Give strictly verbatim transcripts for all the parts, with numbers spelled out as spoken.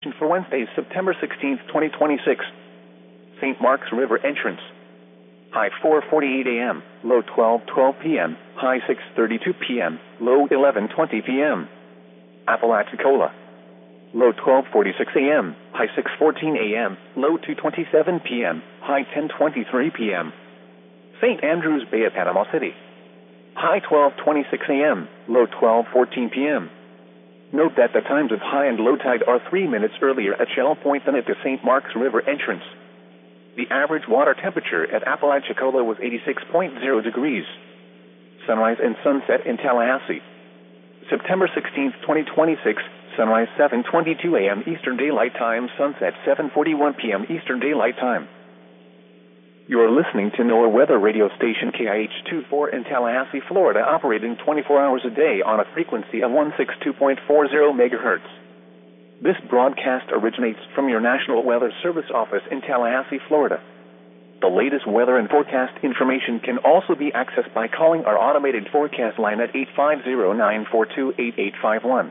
For Wednesday, September sixteenth, twenty twenty-six. Saint Mark's River entrance. High four forty-eight a m, low twelve twelve p m, high six thirty-two p m, low eleven twenty p m Apalachicola. Low twelve forty-six a m, high six fourteen a m, low two twenty-seven p m, high ten twenty-three p m Saint Andrews Bay at Panama City. High twelve twenty-six a m, low twelve fourteen p m Note that the times of high and low tide are three minutes earlier at Shell Point than at the Saint Mark's River entrance. The average water temperature at Apalachicola was eighty-six point zero degrees. Sunrise and sunset in Tallahassee. September sixteenth, twenty twenty-six, sunrise seven twenty-two a m Eastern Daylight Time, sunset seven forty-one p m Eastern Daylight Time. You are listening to NOAA Weather Radio Station K I H twenty-four in Tallahassee, Florida, operating twenty-four hours a day on a frequency of one sixty-two point four zero megahertz. This broadcast originates from your National Weather Service office in Tallahassee, Florida. The latest weather and forecast information can also be accessed by calling our automated forecast line at eight five zero, nine four two, eight eight five one.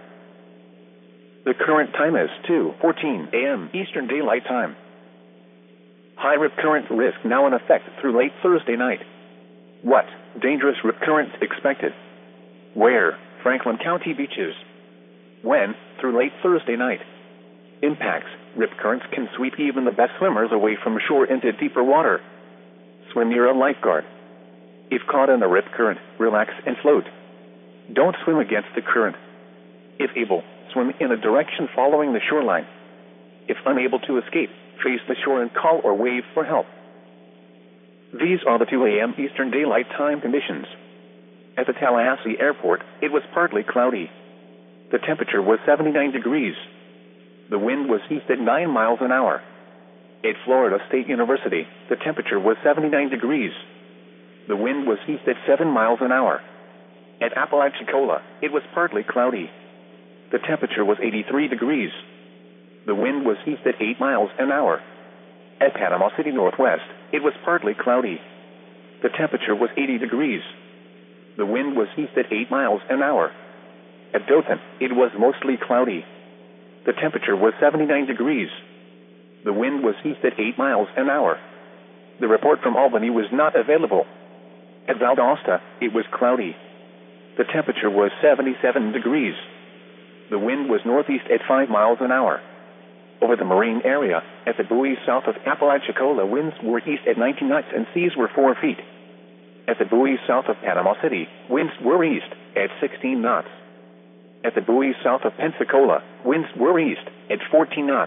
The current time is two fourteen a m Eastern Daylight Time. High rip current risk now in effect through late Thursday night. What? Dangerous rip currents expected. Where? Franklin County beaches. When? Through late Thursday night. Impacts. Rip currents can sweep even the best swimmers away from shore into deeper water. Swim near a lifeguard. If caught in a rip current, relax and float. Don't swim against the current. If able, swim in a direction following the shoreline. If unable to escape, face the shore and call or wave for help. These are the two a m Eastern Daylight Time conditions. At the Tallahassee Airport, it was partly cloudy. The temperature was seventy-nine degrees. The wind was east at nine miles an hour. At Florida State University, the temperature was seventy-nine degrees. The wind was east at seven miles an hour. At Apalachicola, it was partly cloudy. The temperature was eighty-three degrees. The wind was east at eight miles an hour. At Panama City Northwest, it was partly cloudy. The temperature was eighty degrees. The wind was east at eight miles an hour. At Dothan, it was mostly cloudy. The temperature was seventy-nine degrees. The wind was east at eight miles an hour. The report from Albany was not available. At Valdosta, it was cloudy. The temperature was seventy-seven degrees. The wind was northeast at five miles an hour. Over the marine area, at the buoys south of Apalachicola, winds were east at nineteen knots and seas were four feet. At the buoys south of Panama City, winds were east at sixteen knots. At the buoys south of Pensacola, winds were east at fourteen knots.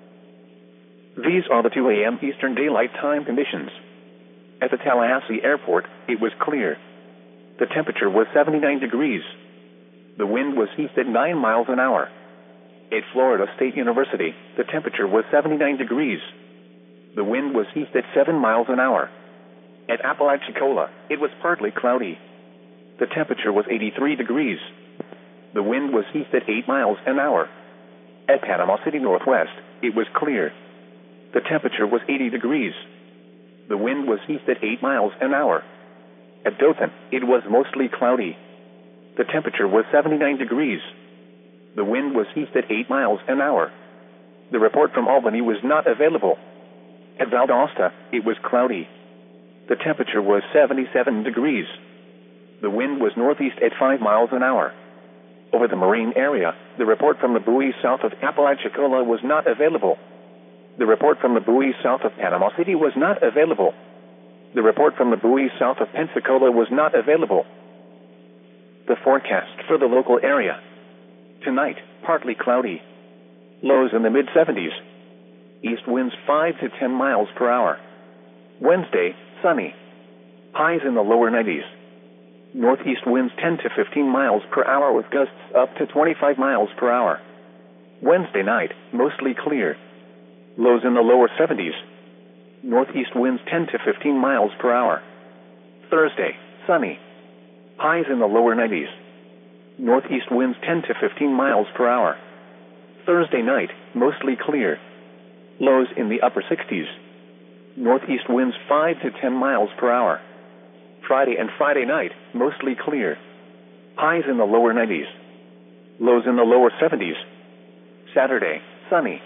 These are the two a m Eastern Daylight Time conditions. At the Tallahassee Airport, it was clear. The temperature was seventy-nine degrees. The wind was east at nine miles an hour. At Florida State University, the temperature was seventy-nine degrees. The wind was east at seven miles an hour. At Apalachicola, it was partly cloudy. The temperature was eighty-three degrees. The wind was east at eight miles an hour. At Panama City Northwest, it was clear. The temperature was eighty degrees. The wind was east at eight miles an hour. At Dothan, it was mostly cloudy. The temperature was seventy-nine degrees. The wind was east at eight miles an hour. The report from Albany was not available. At Valdosta, it was cloudy. The temperature was seventy-seven degrees. The wind was northeast at five miles an hour. Over the marine area, the report from the buoys south of Apalachicola was not available. The report from the buoys south of Panama City was not available. The report from the buoys south of Pensacola was not available. The forecast for the local area. Tonight, partly cloudy. Lows in the mid seventies. East winds five to ten miles per hour. Wednesday, sunny. Highs in the lower nineties. Northeast winds ten to fifteen miles per hour with gusts up to twenty-five miles per hour. Wednesday night, mostly clear. Lows in the lower seventies. Northeast winds ten to fifteen miles per hour. Thursday, sunny. Highs in the lower nineties. Northeast winds ten to fifteen miles per hour. Thursday night, mostly clear. Lows in the upper sixties. Northeast winds five to ten miles per hour. Friday and Friday night, mostly clear. Highs in the lower nineties. Lows in the lower seventies. Saturday, sunny.